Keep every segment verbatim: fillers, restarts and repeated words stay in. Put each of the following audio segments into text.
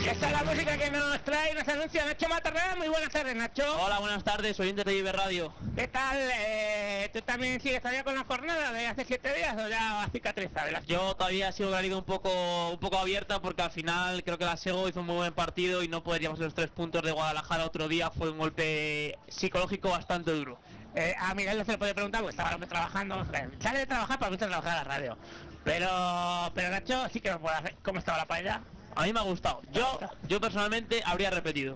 Esta es la música que nos trae y nos anuncia Nacho Matarrán. Muy buenas tardes, Nacho. Hola, buenas tardes, soy oyente de I B Radio. ¿Qué tal? Eh, ¿Tú también sigues todavía con la jornada de hace siete días o ya has cicatrizado? Yo todavía sigo la liga un poco, un poco abierta porque al final creo que la Sego hizo un muy buen partido y no poder llevarse los tres puntos de Guadalajara otro día fue un golpe psicológico bastante duro. Eh, a Miguel no se le puede preguntar porque estaba trabajando, sale de trabajar para mucho trabajar a la radio. Pero, pero Nacho sí que nos puede hacer. ¿Cómo estaba la paella? A mí me ha gustado. Yo, yo personalmente habría repetido.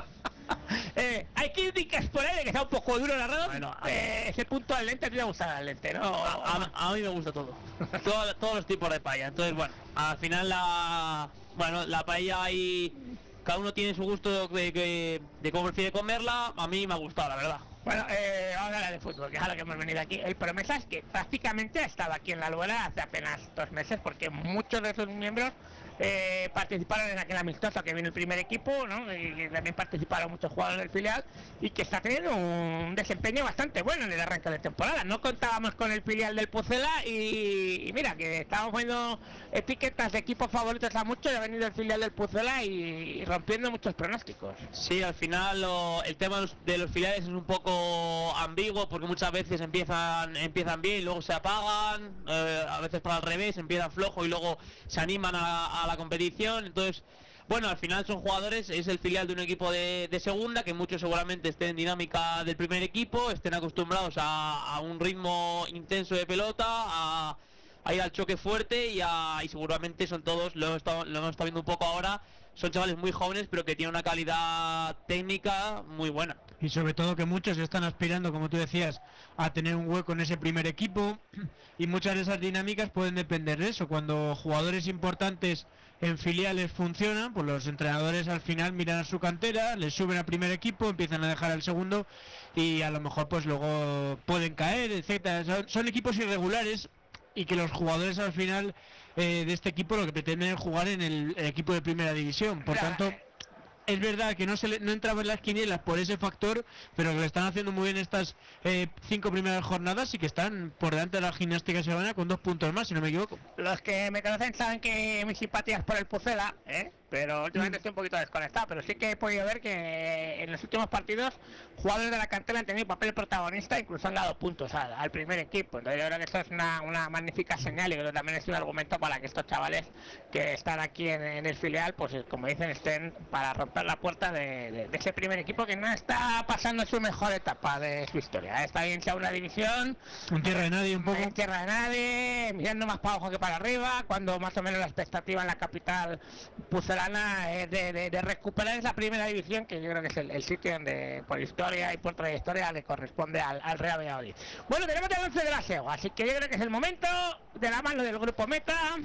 eh, hay críticas por ahí de que está un poco duro la radio. Bueno, eh, ese punto del lente a ti te gusta el lente, ¿no? A, a, a mí me gusta todo. todo. Todos los tipos de paella. Entonces, bueno, al final la, bueno, la paella ahí, cada uno tiene su gusto de, de, de cómo prefiere comerla. A mí me ha gustado, la verdad. Bueno, eh, vamos a hablar de fútbol, que es a lo que hemos venido aquí. El promesa es que prácticamente ha estado aquí en la Albuera hace apenas dos meses, porque muchos de sus miembros eh, participaron en aquel amistoso que vino el primer equipo, ¿no? Y también participaron muchos jugadores del filial, y que está teniendo un desempeño bastante bueno en el arranque de temporada. No contábamos con el filial del Pucela y, y mira, que estábamos poniendo etiquetas de equipos favoritos a muchos, y ha venido el filial del Pucela y, y rompiendo muchos pronósticos. Sí, al final lo, el tema de los, de los filiales es un poco ambiguo porque muchas veces empiezan empiezan bien y luego se apagan, eh, a veces para al revés, empiezan flojo y luego se animan a, a la competición. Entonces, bueno, al final son jugadores, es el filial de un equipo de, de segunda, que muchos seguramente estén en dinámica del primer equipo, estén acostumbrados a, a un ritmo intenso de pelota, a, a ir al choque fuerte y, a, y seguramente son todos, lo hemos, estado, lo hemos estado viendo un poco ahora, son chavales muy jóvenes pero que tienen una calidad técnica muy buena. Y sobre todo que muchos están aspirando, como tú decías, a tener un hueco en ese primer equipo, y muchas de esas dinámicas pueden depender de eso. Cuando jugadores importantes en filiales funcionan, pues los entrenadores al final miran a su cantera, les suben al primer equipo, empiezan a dejar al segundo y a lo mejor pues luego pueden caer, etcétera. Son, son equipos irregulares y que los jugadores al final eh, de este equipo lo que pretenden es jugar en el, el equipo de primera división. Por tanto, es verdad que no se le, no entraba en las quinielas por ese factor, pero que lo están haciendo muy bien estas eh, cinco primeras jornadas y que están por delante de la Gimnástica Sevillana con dos puntos más, si no me equivoco. Los que me conocen saben que mis simpatías por el Pucela, ¿eh? Pero últimamente mm. estoy un poquito desconectado, pero sí que he podido ver que en los últimos partidos jugadores de la cantera han tenido papel protagonista, incluso han dado puntos al, al primer equipo. Entonces yo creo que esto es una, una magnífica señal, y creo que también es un argumento para que estos chavales que están aquí en, en el filial, pues como dicen, estén para romper la puerta de, de, de ese primer equipo que no está pasando su mejor etapa de su historia. Está bien sea una división, en tierra de nadie un poco, en tierra de nadie, mirando más para abajo que para arriba, cuando más o menos la expectativa en la capital pucelana es de, de, de recuperar esa primera división, que yo creo que es el, el sitio donde por historia y por trayectoria le corresponde al, al Real Valladolid. Bueno, tenemos el once de la Sego, así que yo creo que es el momento de la mano del grupo Meta.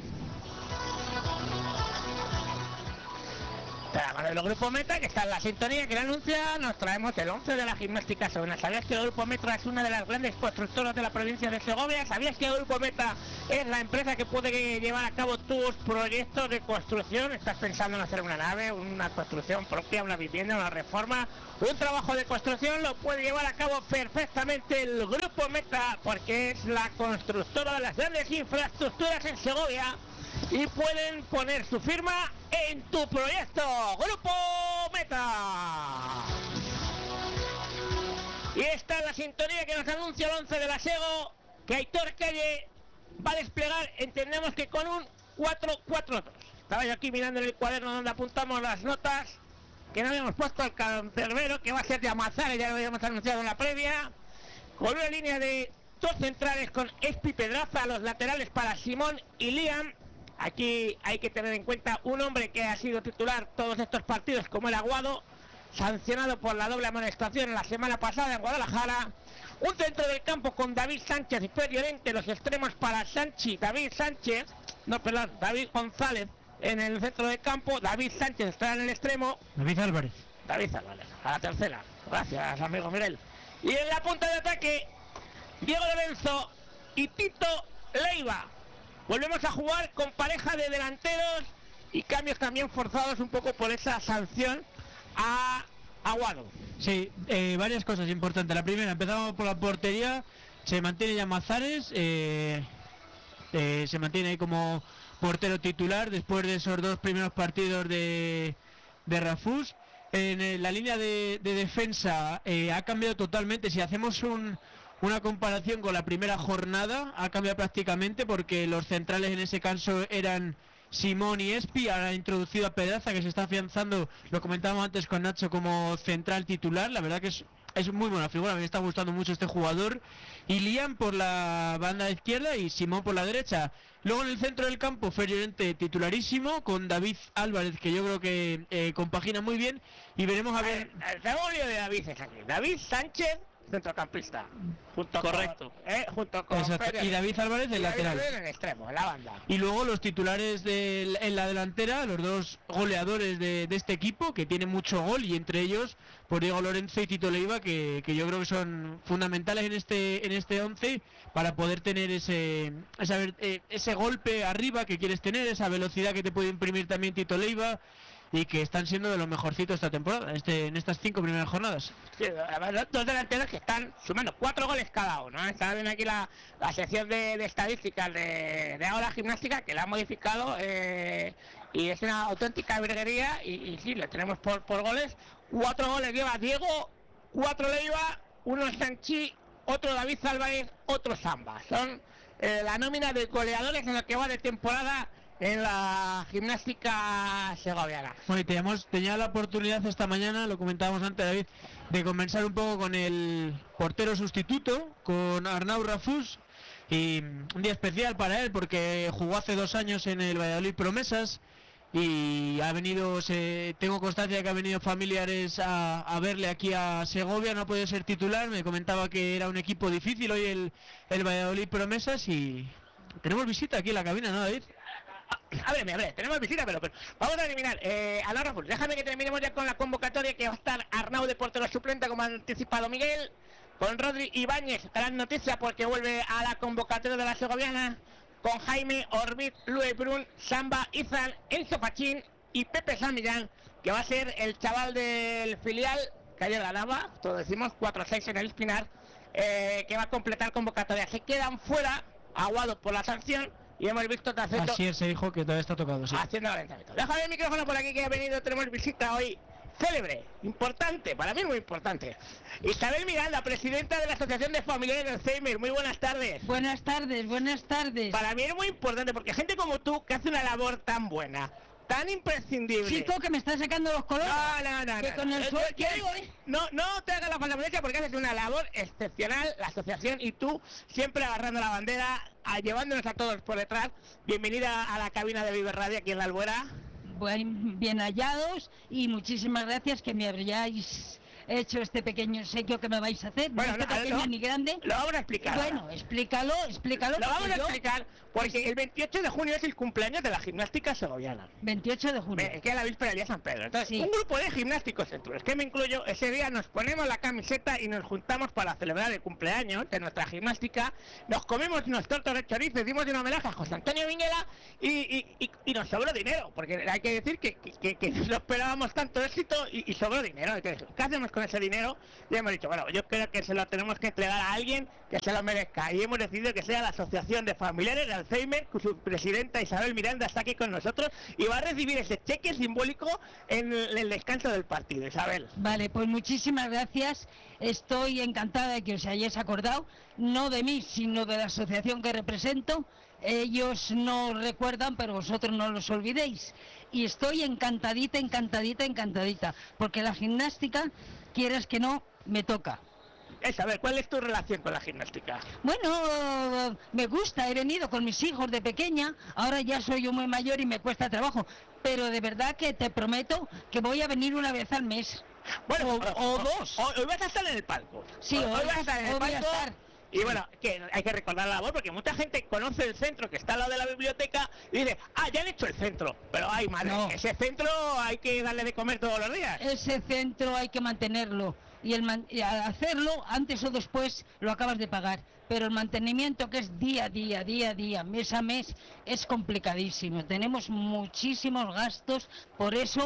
De la mano del grupo Meta, que está en la sintonía que le anuncia, nos traemos el once de la Gimnástica Sevillana. ¿Sabías que el grupo Meta es una de las grandes constructoras de la provincia de Segovia? ¿Sabías que el grupo Meta es la empresa que puede llevar a cabo tus proyectos de construcción? ¿Estás pensando en hacer una nave, una construcción propia, una vivienda, una reforma, un trabajo de construcción? Lo puede llevar a cabo perfectamente el grupo Meta, porque es la constructora de las grandes infraestructuras en Segovia, y pueden poner su firma en tu proyecto. Grupo Meta. Y esta es la sintonía que nos anuncia el once de la Sego, que Aitor Calle va a desplegar, entendemos que con un cuatro cuatro dos. Estaba yo aquí mirando en el cuaderno donde apuntamos las notas, que no habíamos puesto al cancerbero, que va a ser de Amazares, ya lo habíamos anunciado en la previa, con una línea de dos centrales con Espi Pedraza, los laterales para Simón y Liam. Aquí hay que tener en cuenta un hombre que ha sido titular todos estos partidos, como el Aguado, sancionado por la doble amonestación la semana pasada en Guadalajara. Un centro del campo con David Sánchez y Fer Llorente, los extremos para Sanchi, David Sánchez, no, perdón, David González en el centro del campo, David Sánchez está en el extremo. David Álvarez. David Álvarez, a la tercera. Gracias, amigo Miguel. Y en la punta de ataque, Diego Lorenzo y Tito Leiva. Volvemos a jugar con pareja de delanteros y cambios también forzados un poco por esa sanción a Aguado. Sí, eh, varias cosas importantes. La primera, empezamos por la portería. Se mantiene ya Mazares, eh, eh, se mantiene ahí como portero titular después de esos dos primeros partidos de de Rafús. En eh, la línea de, de defensa eh, ha cambiado totalmente. Si hacemos un, una comparación con la primera jornada, ha cambiado prácticamente, porque los centrales en ese caso eran Simón y Espi. Ahora ha introducido a Pedraza, que se está afianzando, lo comentábamos antes con Nacho, como central titular. La verdad que es, es muy buena figura, me está gustando mucho este jugador. Y Liam por la banda izquierda y Simón por la derecha. Luego en el centro del campo, Fer Llorente titularísimo, con David Álvarez, que yo creo que eh, compagina muy bien. Y veremos a ver... El, el demonio de David es aquí. David Sánchez, centrocampista. Junto Correcto. Con, eh, junto con Exacto. Y David Álvarez del lateral. En el extremo, en la banda. Y luego los titulares de, en la delantera, los dos goleadores de, de este equipo, que tiene mucho gol, y entre ellos, pues Diego Lorenzo y Tito Leiva, que, que yo creo que son fundamentales en este en este once para poder tener ese esa, eh, ese golpe arriba que quieres tener, esa velocidad que te puede imprimir también Tito Leiva, y que están siendo de los mejorcitos esta temporada, este, en estas cinco primeras jornadas. Sí, además, dos delanteros que están sumando cuatro goles cada uno, ¿eh? Está bien aquí la, la sección de, de estadísticas de, de ahora gimnástica, que la han modificado, eh, y es una auténtica virguería, y, y sí, le tenemos por, por goles. Cuatro goles lleva Diego, cuatro Leiva, uno Sanchi, otro David Álvarez, otro Samba. Son eh, la nómina de goleadores en lo que va de temporada en la gimnástica segoviana. Bueno, y teníamos, tenía la oportunidad esta mañana, lo comentábamos antes, David, de conversar un poco con el portero sustituto, con Arnau Rafús, y un día especial para él porque jugó hace dos años en el Valladolid Promesas, y ha venido, se, tengo constancia de que ha venido familiares a, a verle aquí a Segovia. No ha podido ser titular, me comentaba que era un equipo difícil hoy el, el Valladolid Promesas, y tenemos visita aquí en la cabina, ¿no, David? Ábreme, ábreme, tenemos visita, pero, pero vamos a eliminar. Eh, Arnau Rafús, déjame que terminemos ya con la convocatoria, que va a estar Arnau de portero suplente, como ha anticipado Miguel, con Rodri Ibáñez, gran noticia porque vuelve a la convocatoria de la segoviana, con Jaime, Orbit, Luis Brun, Samba, Izan, Enzo Pachín y Pepe San Millán, que va a ser el chaval del filial, que ayer ganaba, todos decimos, cuatro seis en el Espinar, eh, que va a completar convocatoria. Se quedan fuera, aguados por la sanción, y hemos visto Taceto. Así es, se dijo que todavía está tocado, sí. Haciendo calentamiento. Déjame el micrófono por aquí, que ha venido, tenemos visita hoy célebre, importante, para mí muy importante. Isabel Miranda, presidenta de la Asociación de Familiares de Alzheimer. Muy buenas tardes. Buenas tardes, buenas tardes. Para mí es muy importante, porque gente como tú, que hace una labor tan buena, tan imprescindible. Chico, que me está sacando los colores. No, no, no, que no, con no. el Yo- sol yo que digo, hace- no, no te hagas la falsa modestia, porque haces una labor excepcional, la asociación, y tú siempre agarrando la bandera, a- llevándonos a todos por detrás. Bienvenida a la cabina de Vive Radio aquí en la Albuera. Buen- bien hallados, y muchísimas gracias que me habríais hecho este pequeño obsequio que me vais a hacer. Bueno, no este no, pequeño no. ni grande. Lo vamos a explicar. Bueno, explícalo, explícalo. Lo vamos porque a yo- explicar porque el veintiocho de junio es el cumpleaños de la gimnástica segoviana. veintiocho de junio. Es que es la víspera del día San Pedro. Entonces, Sí. un grupo de gimnásticos, entre los que me incluyo, ese día nos ponemos la camiseta y nos juntamos para celebrar el cumpleaños de nuestra gimnástica. Nos comemos unos tortos de chorizo, hicimos un homenaje a José Antonio Vinguela, y, y, y, y nos sobró dinero, porque hay que decir que, que, que, que no esperábamos tanto éxito y, y sobró dinero. Entonces, ¿qué hacemos con ese dinero? Y hemos dicho, bueno, yo creo que se lo tenemos que entregar a alguien que se lo merezca, y hemos decidido que sea la Asociación de Familiares de Alzheimer, que su presidenta Isabel Miranda está aquí con nosotros y va a recibir ese cheque simbólico en el, en el descanso del partido. Isabel. Vale, pues muchísimas gracias. Estoy encantada de que os hayáis acordado, no de mí, sino de la asociación que represento. Ellos no recuerdan, pero vosotros no los olvidéis. Y estoy encantadita, encantadita, encantadita, porque la gimnástica, quieras que no, me toca. Isabel, ¿cuál es tu relación con la gimnástica? Bueno, me gusta, he venido con mis hijos de pequeña, ahora ya soy yo muy mayor y me cuesta trabajo, pero de verdad que te prometo que voy a venir una vez al mes. Bueno, O- o dos. Hoy, hoy vas a estar en el palco. Sí, hoy, hoy- vas a estar en el hoy voy a palco. estar. Y bueno, que hay que recordar la labor, porque mucha gente conoce el centro que está al lado de la biblioteca y dice, ah, ya han hecho el centro. Pero ay, madre, No. ese centro hay que darle de comer todos los días. Ese centro hay que mantenerlo, y, el man- y al hacerlo, antes o después, lo acabas de pagar. Pero el mantenimiento, que es día a día, día a día, mes a mes, es complicadísimo. Tenemos muchísimos gastos, por eso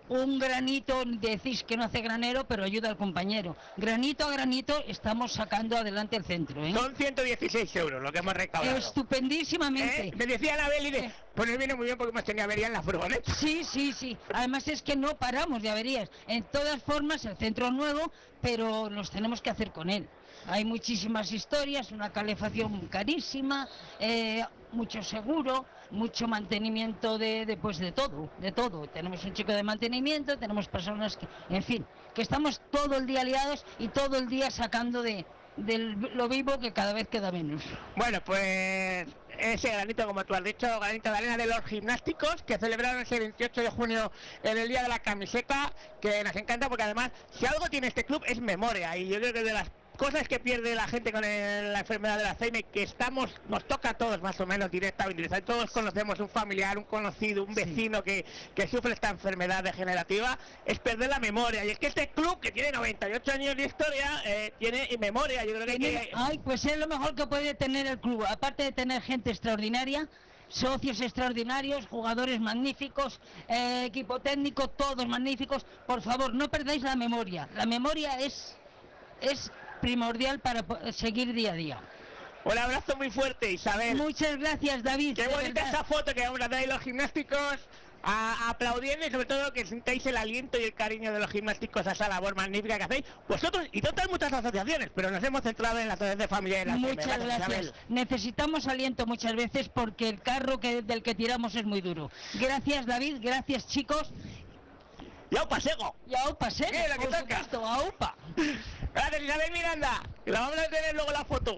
un granito, decís que no hace granero, pero ayuda al compañero. Granito a granito estamos sacando adelante el centro, ¿eh? Son ciento dieciséis euros lo que hemos recaudado. Estupendísimamente. ¿Eh? Me decía la Beli de, Eh. pues nos viene muy bien porque hemos tenido avería en la furgoneta. Sí, sí, sí. Además es que no paramos de averías. En todas formas, el centro es nuevo, pero nos tenemos que hacer con él. Hay muchísimas historias, una calefacción carísima, eh, mucho seguro, mucho mantenimiento de, de, pues de todo, de todo. Tenemos un chico de mantenimiento, tenemos personas que, en fin, que estamos todo el día liados y todo el día sacando de, de lo vivo que cada vez queda menos. Bueno, pues ese granito, como tú has dicho, granito de arena de los gimnásticos, que celebraron ese veintiocho de junio en el Día de la Camiseta, que nos encanta porque además, si algo tiene este club es memoria, y yo creo que de las cosas que pierde la gente con el, la enfermedad del Alzheimer, que estamos, nos toca a todos más o menos directa o indirecta, todos conocemos un familiar, un conocido, un vecino sí. que, que sufre esta enfermedad degenerativa, es perder la memoria, y es que este club, que tiene noventa y ocho años de historia, eh, tiene memoria, yo creo que... Tiene, que... Ay, pues es lo mejor que puede tener el club, aparte de tener gente extraordinaria, socios extraordinarios, jugadores magníficos, eh, equipo técnico, todos magníficos. Por favor, no perdáis la memoria, la memoria es... es primordial para seguir día a día. Un abrazo muy fuerte, Isabel. Muchas gracias, David. Qué bonita esa foto que vamos a traer los gimnásticos a, aplaudiendo, y sobre todo que sintáis el aliento y el cariño de los gimnásticos a esa labor magnífica que hacéis vosotros y otras muchas asociaciones, pero nos hemos centrado en la asociación de familia de la Muchas gracias, gracias. Isabel. Necesitamos aliento muchas veces porque el carro que, del que tiramos es muy duro. Gracias, David. Gracias, chicos. Y aupa, sego. Y aupa, sego. ¿Qué es lo que por toca? supuesto, aupa. Gracias, Isabel Miranda. Que la vamos a tener luego la foto.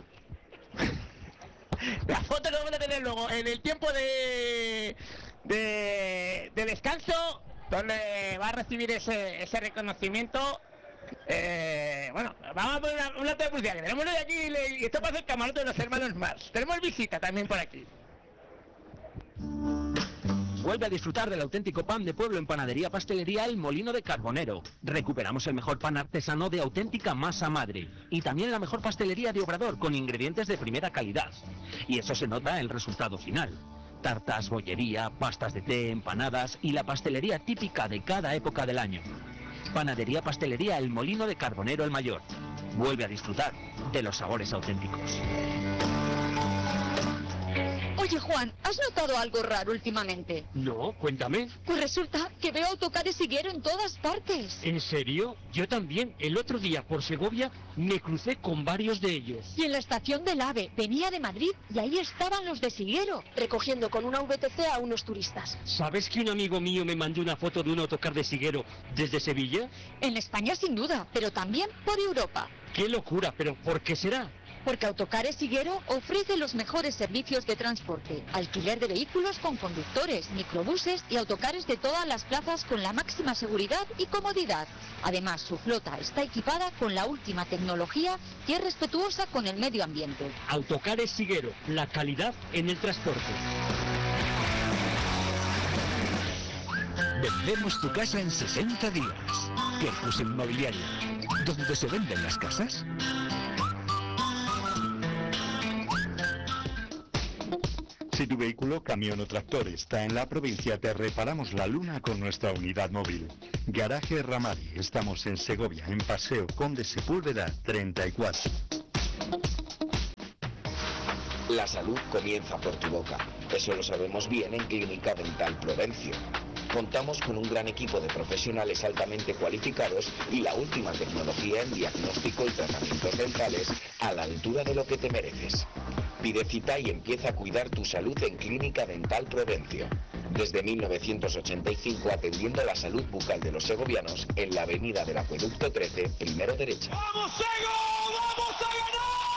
La foto que vamos a tener luego en el tiempo de, de, de descanso, donde va a recibir ese, ese reconocimiento. Eh, bueno, vamos a poner una, una de música que tenemos hoy aquí, y esto pasa el camarote de los hermanos Mars. Tenemos visita también por aquí. Vuelve a disfrutar del auténtico pan de pueblo en Panadería Pastelería El Molino de Carbonero. Recuperamos el mejor pan artesano de auténtica masa madre. Y también la mejor pastelería de Obrador con ingredientes de primera calidad. Y eso se nota en el resultado final. Tartas, bollería, pastas de té, empanadas y la pastelería típica de cada época del año. Panadería Pastelería El Molino de Carbonero el Mayor. Vuelve a disfrutar de los sabores auténticos. Oye, Juan, ¿has notado algo raro últimamente? No, cuéntame. Pues resulta que veo autocares Higuero en todas partes. ¿En serio? Yo también. El otro día por Segovia me crucé con varios de ellos. Y en la estación del AVE venía de Madrid y ahí estaban los de Siguero, recogiendo con una V T C a unos turistas. ¿Sabes que un amigo mío me mandó una foto de un autocar de Siguero desde Sevilla? En España sin duda, pero también por Europa. ¡Qué locura! ¿Pero por qué será? Porque Autocares Higuero ofrece los mejores servicios de transporte, alquiler de vehículos con conductores, microbuses y autocares de todas las plazas con la máxima seguridad y comodidad. Además, su flota está equipada con la última tecnología y es respetuosa con el medio ambiente. Autocares Higuero, la calidad en el transporte. Vendemos tu casa en sesenta días. Quercus Inmobiliaria. ¿Dónde se venden las casas? Si tu vehículo, camión o tractor está en la provincia, te reparamos la luna con nuestra unidad móvil. Garaje Ramadi. Estamos en Segovia, en Paseo Conde Sepúlveda treinta y cuatro. La salud comienza por tu boca. Eso lo sabemos bien en Clínica Dental Provencio. Contamos con un gran equipo de profesionales altamente cualificados y la última tecnología en diagnóstico y tratamientos dentales a la altura de lo que te mereces. Pide cita y empieza a cuidar tu salud en Clínica Dental Provencio. Desde mil novecientos ochenta y cinco atendiendo la salud bucal de los segovianos en la avenida del Acueducto trece, primero derecha. ¡Vamos, Sego! ¡Vamos a ganar!